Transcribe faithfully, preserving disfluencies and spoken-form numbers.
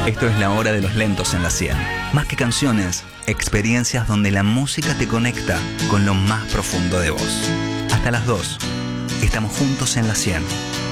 Esto es la hora de los lentos en la cien. Más que canciones, experiencias donde la música te conecta con lo más profundo de vos. Hasta las dos. Estamos juntos en la cien.